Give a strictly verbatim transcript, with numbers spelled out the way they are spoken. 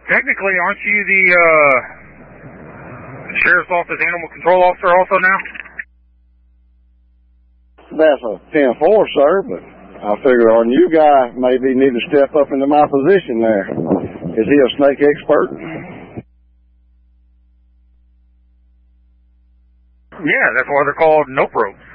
Technically, aren't you the uh, Sheriff's Office Animal Control Officer also now? That's a ten four, sir, but I figure our new guy maybe need to step up into my position there. Is he a snake expert? Yeah, that's why they're called nope ropes.